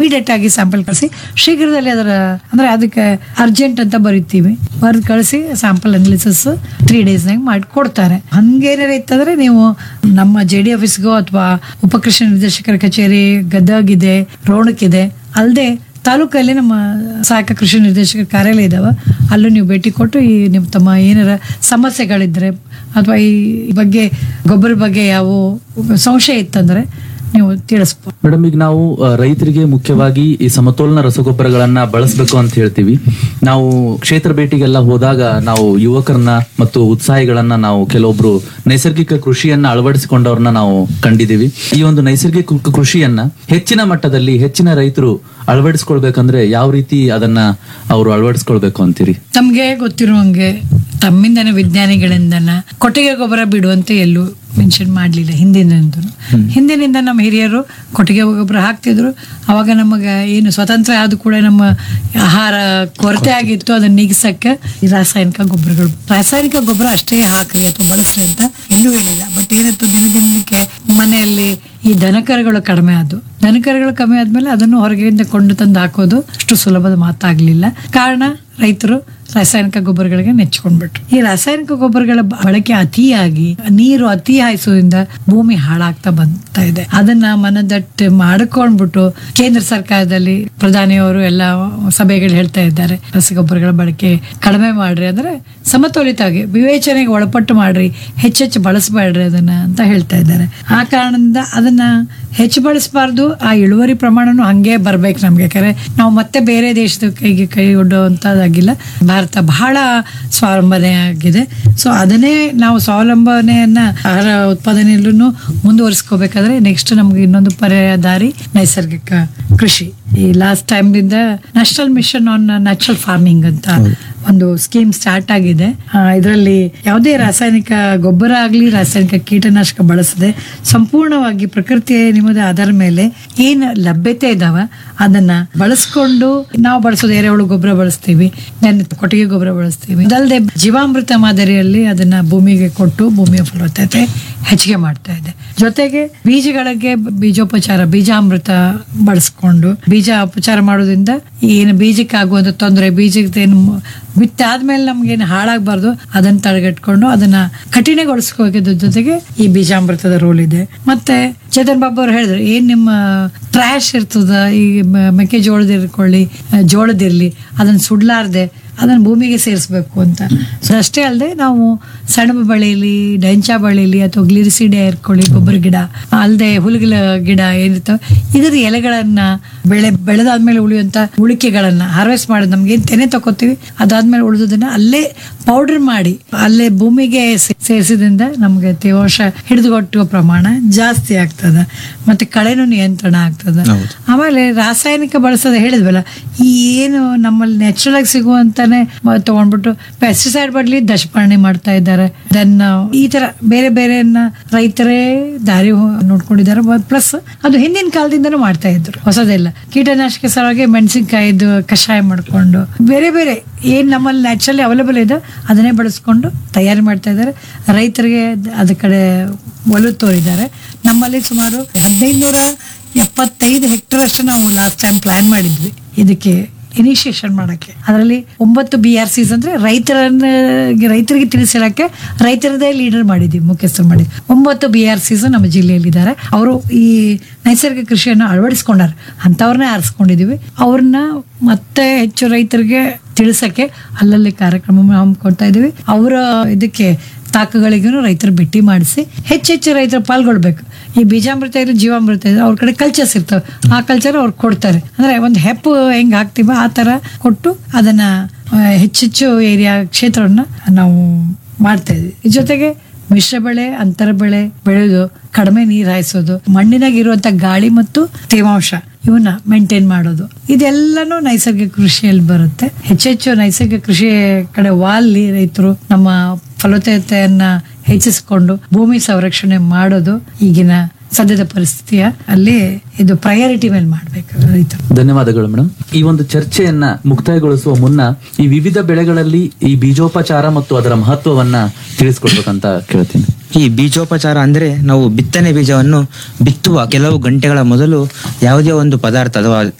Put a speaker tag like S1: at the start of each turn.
S1: Immediate ಆಗಿ sample ಕಳಿಸಿ ಶೀಘ್ರದಲ್ಲಿ ಅದರ ಅಂದ್ರೆ ಅದಕ್ಕೆ ಅರ್ಜೆಂಟ್ ಅಂತ ಬರೀತೀವಿ, ಬರೆದು ಕಳಿಸಿ ಸ್ಯಾಂಪಲ್ ಅನಾಲಿಸಿಸ್ 3 daysನಾಗ ಮಾಡಿ ಕೊಡ್ತಾರೆ. ಹಂಗೇನಾರ ಇತ್ತಂದ್ರೆ ನೀವು ನಮ್ಮ JD ಆಫೀಸ್ಗೋ ಅಥವಾ ಉಪಕೃಷಿ ನಿರ್ದೇಶಕರ ಕಚೇರಿ ಗದಗ್ ಇದೆ, ರೋಣಕ್ಕಿದೆ, ಅಲ್ಲದೆ ತಾಲೂಕಲ್ಲಿ ನಮ್ಮ ಸಹಾಯಕ ಕೃಷಿ ನಿರ್ದೇಶಕರ ಕಾರ್ಯಾಲಯ ಇದಾವ, ಅಲ್ಲೂ ನೀವು ಭೇಟಿ ಕೊಟ್ಟು ಈ ನಿಮ್ಮ ತಮ್ಮ ಏನಾರ ಸಮಸ್ಯೆಗಳಿದ್ರೆ ಅಥವಾ ಈ ಬಗ್ಗೆ ಗೊಬ್ಬರ ಬಗ್ಗೆ ಯಾವ ಸಂಶಯ ಇತ್ತಂದ್ರೆ ನೀವು ತಿಳಿಸ್ಬೋದು.
S2: ಮೇಡಮ್, ಈಗ ನಾವು ರೈತರಿಗೆ ಮುಖ್ಯವಾಗಿ ಈ ಸಮತೋಲನ ರಸಗೊಬ್ಬರಗಳನ್ನ ಬಳಸಬೇಕು ಅಂತ ಹೇಳ್ತೀವಿ. ನಾವು ಕ್ಷೇತ್ರ ಭೇಟಿಗೆಲ್ಲ ಹೋದಾಗ ನಾವು ಯುವಕರನ್ನ ಮತ್ತು ಉತ್ಸಾಹಿಗಳನ್ನ ನಾವು ಕೆಲವೊಬ್ರು ನೈಸರ್ಗಿಕ ಕೃಷಿಯನ್ನ ಅಳವಡಿಸಿಕೊಂಡವ್ರನ್ನ ನಾವು ಕಂಡಿದ್ದೀವಿ. ಈ ಒಂದು ನೈಸರ್ಗಿಕ ಕೃಷಿಯನ್ನ ಹೆಚ್ಚಿನ ಮಟ್ಟದಲ್ಲಿ ಹೆಚ್ಚಿನ ರೈತರು ಅಳವಡಿಸ್ಕೊಳ್ಬೇಕಂದ್ರೆ ಯಾವ ರೀತಿ ಅದನ್ನ ಅವರು ಅಳವಡಿಸ್ಕೊಳ್ಬೇಕು ಅಂತೀರಿ?
S1: ತಮ್ಗೆ ಗೊತ್ತಿರುವಂಗೆ ತಮ್ಮಿಂದನೇ ವಿಜ್ಞಾನಿಗಳಿಂದನ ಕೊಟ್ಟಿಗೆ ಗೊಬ್ಬರ ಬಿಡುವಂತೆ ಎಲ್ಲೂ ಮೆನ್ಷನ್ ಮಾಡ್ಲಿಲ್ಲ ಹಿಂದಿನಿಂದ ನಮ್ಮ ಹಿರಿಯರು ಕೊಟ್ಟಿಗೆ ಗೊಬ್ಬರ ಹಾಕ್ತಿದ್ರು. ಅವಾಗ ನಮಗ ಏನು ಸ್ವತಂತ್ರ ಆದ್ರೂ ಕೂಡ ನಮ್ಮ ಆಹಾರ ಕೊರತೆ ಆಗಿತ್ತು, ಅದನ್ನ ನೀಗಿಸಕ್ಕೆ ಈ ರಾಸಾಯನಿಕ ಗೊಬ್ಬರ ಅಷ್ಟೇ ಹಾಕ್ರಿ ಅಥವಾ ಬಳಸ್ರಿ ಅಂತ ಎಲ್ಲೂ ಹೇಳಿಲ್ಲ. ಬಟ್ ಏನಿತ್ತು, ದಿನಕ್ಕೆ ಮನೆಯಲ್ಲಿ ಈ ದನಕರುಗಳು ಕಡಿಮೆ ಆದ್ಮೇಲೆ ಅದನ್ನು ಹೊರಗಿಂದ ಕೊಂಡು ತಂದು ಹಾಕೋದು ಅಷ್ಟು ಸುಲಭದ ಮಾತಾಗ್ಲಿಲ್ಲ. ಕಾರಣ ರೈತರು ರಾಸಾಯನಿಕ ಗೊಬ್ಬರಗಳಿಗೆ ನೆಚ್ಕೊಂಡ್ಬಿಟ್ರು. ಈ ರಾಸಾಯನಿಕ ಗೊಬ್ಬರಗಳ ಬಳಕೆ ಅತಿಯಾಗಿ ನೀರು ಅತಿ ಹಾಯಿಸೋದ್ರಿಂದ ಭೂಮಿ ಹಾಳಾಗ್ತಾ ಬರ್ತಾ ಇದೆ. ಅದನ್ನ ಮನದಟ್ಟು ಮಾಡ್ಕೊಂಡ್ಬಿಟ್ಟು ಕೇಂದ್ರ ಸರ್ಕಾರದಲ್ಲಿ ಪ್ರಧಾನಿಯವರು ಎಲ್ಲ ಸಭೆಗಳು ಹೇಳ್ತಾ ಇದ್ದಾರೆ, ರಸಗೊಬ್ಬರಗಳ ಬಳಕೆ ಕಡಿಮೆ ಮಾಡ್ರಿ, ಅಂದ್ರೆ ಸಮತೋಲಿತವಾಗಿ ವಿವೇಚನೆಗೆ ಒಳಪಟ್ಟು ಮಾಡ್ರಿ, ಹೆಚ್ಚೆಚ್ಚು ಬಳಸಬೇಡ್ರಿ ಅದನ್ನ ಅಂತ ಹೇಳ್ತಾ ಇದ್ದಾರೆ. ಆ ಕಾರಣದಿಂದ ಅದನ್ನ ಹೆಚ್ಚು ಬಳಸಬಾರ್ದು, ಆ ಇಳುವರಿ ಪ್ರಮಾಣನು ಹಂಗೆ ಬರ್ಬೇಕು ನಮ್ಗೆ. ಯಾಕಂದ್ರೆ ನಾವು ಮತ್ತೆ ಬೇರೆ ದೇಶದ ಕೈಗೆ ಕೈ ಒಡ್ಡುವಂತದ್ದಾಗಿಲ್ಲ. ಭಾರತ ಬಹಳ ಸ್ವಾವಲಂಬನೆ ಆಗಿದೆ. ಸೊ ಅದನ್ನೇ ನಾವು ಸ್ವಾವಲಂಬನೆಯನ್ನ ಆಹಾರ ಉತ್ಪಾದನೆಯಲ್ಲೂ ಮುಂದುವರಿಸ್ಕೋಬೇಕಾದ್ರೆ ನೆಕ್ಸ್ಟ್ ನಮ್ಗೆ ಇನ್ನೊಂದು ಪರ್ಯಾಯ ದಾರಿ ನೈಸರ್ಗಿಕ ಕೃಷಿ. ಈ last ಟೈಮ್ದಿಂದ national mission on natural farming ಅಂತ ಒಂದು ಸ್ಕೀಮ್ ಸ್ಟಾರ್ಟ್ ಆಗಿದೆ. ಇದರಲ್ಲಿ ಯಾವುದೇ ರಾಸಾಯನಿಕ ಗೊಬ್ಬರ ಆಗ್ಲಿ ರಾಸಾಯನಿಕ ಕೀಟನಾಶಕ ಬಳಸದೆ ಸಂಪೂರ್ಣವಾಗಿ ಪ್ರಕೃತಿಯ ನಿಮ್ಮದ ಆಧಾರ ಮೇಲೆ ಏನ್ ಲಭ್ಯತೆ ಇದಾವ ಅದನ್ನ ಬಳಸ್ಕೊಂಡು ನಾವು ಬಳಸೋದು ಎರೆಹುಳು ಗೊಬ್ಬರ ಬಳಸ್ತೀವಿ, ಕೊಟ್ಟಿಗೆ ಗೊಬ್ಬರ ಬಳಸ್ತೀವಿ. ಅದಲ್ಲದೆ ಜೀವಾಮೃತ ಮಾದರಿಯಲ್ಲಿ ಅದನ್ನ ಭೂಮಿಗೆ ಕೊಟ್ಟು ಭೂಮಿಯ ಫಲವತ್ತತೆ ಹೆಚ್ಚಿಗೆ ಮಾಡ್ತಾ ಇದೆ. ಜೊತೆಗೆ ಬೀಜಗಳಿಗೆ ಬೀಜೋಪಚಾರ, ಬೀಜಾಮೃತ ಬಳಸ್ಕೊಂಡು ಬೀಜ ಉಪಚಾರ ಮಾಡೋದ್ರಿಂದ ಏನು ಬೀಜಕ್ಕೆ ಆಗುವಂತ ತೊಂದರೆ, ಬೀಜಕ್ಕೆ ಏನು ಬಿತ್ತಾದ್ಮೇಲೆ ನಮ್ಗೇನು ಹಾಳಾಗಬಾರ್ದು ಅದನ್ನ ತಡೆಗಟ್ಕೊಂಡು ಅದನ್ನ ಕಠಿಣಗೊಳಿಸ್ಕೋದ್ರ ಜೊತೆಗೆ ಈ ಬೀಜಾಮೃತದ ರೋಲ್ ಇದೆ. ಮತ್ತೆ ಚೇತನ್ ಬಾಬು ಅವ್ರು ಹೇಳಿದ್ರು, ಏನ್ ನಿಮ್ಮ ಟ್ರ್ಯಾಶ್ ಇರ್ತದ, ಈ ಮೆಕ್ಕೆಜೋಳದಿರ್ಕೊಳ್ಳಿ ಜೋಳದಿರ್ಲಿ ಅದನ್ನ ಸುಡ್ಲಾರ್ದೆ ಅದನ್ನ ಭೂಮಿಗೆ ಸೇರಿಸ್ಬೇಕು ಅಂತ. ಸೊ ಅಷ್ಟೇ ಅಲ್ಲದೆ ನಾವು ಸೆಣಬು ಬೆಳೀಲಿ, ಡೆಂಚಾ ಬೆಳೀಲಿ ಅಥವಾ ಗ್ಲಿರಿಸಿಡೆ ಇರ್ಕೊಳ್ಳಿ ಗೊಬ್ಬರ ಗಿಡ, ಅಲ್ಲದೆ ಹುಲ್ಗಿಲ ಗಿಡ ಏನಿರ್ತಾವ ಇದರ ಎಲೆಗಳನ್ನ ಬೆಳೆದಾದ್ಮೇಲೆ ಉಳಿಯುವಂತ ಉಳಿಕೆಗಳನ್ನ ಹಾರ್ವೆಸ್ಟ್ ಮಾಡೋದು. ನಮ್ಗೇನ್ ತೆನೆ ತಗೋತೀವಿ ಅದಾದ್ಮೇಲೆ ಉಳಿದದನ್ನ ಅಲ್ಲೇ ಪೌಡರ್ ಮಾಡಿ ಅಲ್ಲೇ ಭೂಮಿಗೆ ಸೇರಿಸಿದ್ರಿಂದ ನಮ್ಗೆ ತೇವಾಂಶ ಹಿಡಿದುಕೊಟ್ಟುವ ಪ್ರಮಾಣ ಜಾಸ್ತಿ ಆಗ್ತದ, ಮತ್ತೆ ಕಳೆನೂ ನಿಯಂತ್ರಣ ಆಗ್ತದ. ಆಮೇಲೆ ರಾಸಾಯನಿಕ ಬಳಸೋದು ಹೇಳಿದ್ವಲ್ಲ, ಈ ಏನು ನಮ್ಮಲ್ಲಿ ನ್ಯಾಚುರಲ್ ಆಗಿ ಸಿಗುವಂತಾನೆ ತಗೊಂಡ್ಬಿಟ್ಟು ಪೆಸ್ಟಿಸೈಡ್ ಬಡ್ಲಿ ದಶಪರ್ಣಿ ಮಾಡ್ತಾ ಇದ್ದಾರೆ. ದೆನ್ ಈ ತರ ಬೇರೆ ಬೇರೆಯನ್ನ ರೈತರೇ ದಾರಿ ನೋಡ್ಕೊಂಡಿದ್ದಾರೆ. ಪ್ಲಸ್ ಅದು ಹಿಂದಿನ ಕಾಲದಿಂದನೂ ಮಾಡ್ತಾ ಇದ್ರು, ಹೊಸದೆಲ್ಲ ಕೀಟನಾಶಕ ಸಲುವಾಗಿ ಮೆಣಸಿನ್ಕಾಯಿದು ಕಷಾಯ ಮಾಡ್ಕೊಂಡು ಬೇರೆ ಬೇರೆ ಏನ್ ನಮ್ಮಲ್ಲಿ ನ್ಯಾಚುರಲಿ ಅವೈಲೇಬಲ್ ಇದೆ ಅದನ್ನೇ ಬಳಸ್ಕೊಂಡು ತಯಾರಿ ಮಾಡ್ತಾ ಇದ್ದಾರೆ. ರೈತರಿಗೆ ಅದ ಕಡೆ ಒಲವು ತೋರಿದ್ದಾರೆ. ನಮ್ಮಲ್ಲಿ ಸುಮಾರು 1575 ಹೆಕ್ಟೇರ್ ಅಷ್ಟು ನಾವು ಲಾಸ್ಟ್ ಟೈಮ್ ಪ್ಲಾನ್ ಮಾಡಿದ್ವಿ ಇದಕ್ಕೆ ಇನಿಷಿಯೇಷನ್ ಮಾಡಕ್ಕೆ. ಅದರಲ್ಲಿ 9 BRCs ಅಂದ್ರೆ ರೈತರಿಗೆ ತಿಳಿಸಿರಕ್ಕೆ ರೈತರದೇ ಲೀಡರ್ ಮಾಡಿದ್ವಿ, ಮುಖ್ಯಸ್ಥರು ಮಾಡಿ 9 BRCs ನಮ್ಮ ಜಿಲ್ಲೆಯಲ್ಲಿದ್ದಾರೆ. ಅವರು ಈ ನೈಸರ್ಗಿಕ ಕೃಷಿಯನ್ನು ಅಳವಡಿಸ್ಕೊಂಡಾರ, ಅಂತವ್ರನ್ನೇ ಆರಿಸ್ಕೊಂಡಿದೀವಿ. ಅವ್ರನ್ನ ಮತ್ತೆ ಹೆಚ್ಚು ರೈತರಿಗೆ ತಿಳಿಸಕ್ಕೆ ಅಲ್ಲಲ್ಲಿ ಕಾರ್ಯಕ್ರಮ ಹಮ್ಮಿಕೊಳ್ತಾ ಇದೀವಿ. ಅವರ ಇದಕ್ಕೆ ತಾಕಗಳಿಗೂ ರೈತರು ಭೇಟಿ ಮಾಡಿಸಿ ಹೆಚ್ಚೆಚ್ಚು ರೈತರು ಪಾಲ್ಗೊಳ್ಬೇಕು. ಈ ಬೀಜಾಮೃತ ಇರೋ ಜೀವಾಮೃತ ಇದ್ರೆ ಅವ್ರ ಕಡೆ ಕಲ್ಚರ್ಸ್ ಇರ್ತವೆ, ಆ ಕಲ್ಚರ್ ಅವ್ರು ಕೊಡ್ತಾರೆ. ಅಂದ್ರೆ ಒಂದು ಹೆಪ್ಪು ಹೆಂಗ್ ಹಾಕ್ತೀವ ಆ ತರ ಕೊಟ್ಟು ಅದನ್ನ ಹೆಚ್ಚೆಚ್ಚು ಏರಿಯಾ ಕ್ಷೇತ್ರವನ್ನ ನಾವು ಮಾಡ್ತಾ ಇದ್ವಿ. ಜೊತೆಗೆ ಮಿಶ್ರ ಬೆಳೆ, ಅಂತರ ಬೆಳೆ ಬೆಳೆಯೋದು, ಕಡಿಮೆ ನೀರು ಹಾಯಿಸೋದು, ಮಣ್ಣಿನಾಗ ಇರುವಂತ ಗಾಳಿ ಮತ್ತು ತೇವಾಂಶ ಇವನ್ನ ಮೇಂಟೈನ್ ಮಾಡೋದು, ಇದೆಲ್ಲಾನು ನೈಸರ್ಗಿಕ ಕೃಷಿಯಲ್ಲಿ ಬರುತ್ತೆ. ಹೆಚ್ಚೆಚ್ಚು ನೈಸರ್ಗಿಕ ಕೃಷಿ ಕಡೆ ವಾಲಿ ರೈತರು ನಮ್ಮ ಫಲವತ್ತತೆಯನ್ನ ಹೆಚ್ಚಿಸಿಕೊಂಡು ಭೂಮಿ ಸಂರಕ್ಷಣೆ ಮಾಡೋದು ಈಗಿನ ಸದ್ಯದ ಪರಿಸ್ಥಿತಿಯ ಅಲ್ಲಿ ಇದು ಪ್ರಯಾರಿಟಿ ಮೇಲೆ ಮಾಡ್ಬೇಕು ರೈತರು.
S2: ಧನ್ಯವಾದಗಳು ಮೇಡಮ್. ಈ ಒಂದು ಚರ್ಚೆಯನ್ನ ಮುಕ್ತಾಯಗೊಳಿಸುವ ಮುನ್ನ ಈ ವಿವಿಧ ಬೆಳೆಗಳಲ್ಲಿ ಈ ಬೀಜೋಪಚಾರ ಮತ್ತು ಅದರ ಮಹತ್ವವನ್ನ ತಿಳಿಸ್ಕೊಡ್ಬೇಕಂತ ಕೇಳ್ತೀನಿ.
S3: ಈ ಬೀಜೋಪಚಾರ ಅಂದ್ರೆ ನಾವು ಬಿತ್ತನೆ ಬೀಜವನ್ನು ಬಿತ್ತುವ ಕೆಲವು ಗಂಟೆಗಳ ಮೊದಲು ಯಾವುದೇ ಒಂದು ಪದಾರ್ಥ ಅಥವಾ